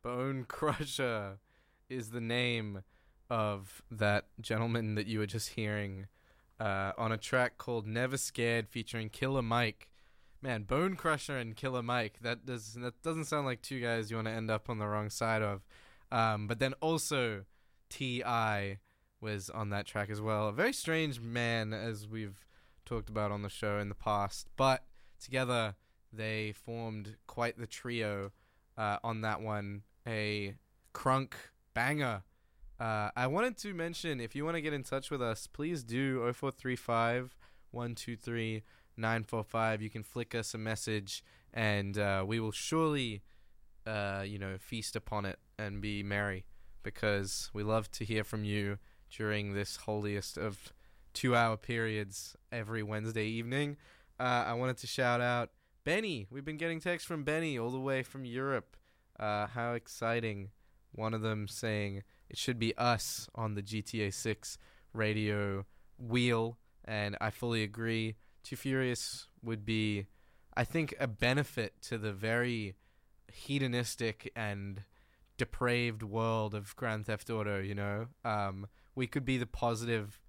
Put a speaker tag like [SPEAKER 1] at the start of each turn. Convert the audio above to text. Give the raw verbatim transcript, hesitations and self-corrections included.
[SPEAKER 1] Bone Crusher is the name of that gentleman that you were just hearing uh, on a track called Never Scared featuring Killer Mike. Man, Bone Crusher and Killer Mike, that does that doesn't sound like two guys you want to end up on the wrong side of. Um, but then also T I was on that track as well. A very strange man, as we've talked about on the show in the past. But together, they formed quite the trio uh, on that one. A crunk banger. Uh, I wanted to mention, if you want to get in touch with us, please do oh four three five, one two three, nine four five. You can flick us a message, and uh, we will surely, uh, you know, feast upon it and be merry, because we love to hear from you during this holiest of two-hour periods every Wednesday evening. Uh, I wanted to shout out Benny. We've been getting texts from Benny all the way from Europe. Uh, how exciting. One of them saying it should be us on the G T A six radio wheel, and I fully agree. Too Furious would be, I think, a benefit to the very hedonistic and depraved world of Grand Theft Auto, you know? Um, we could be the positive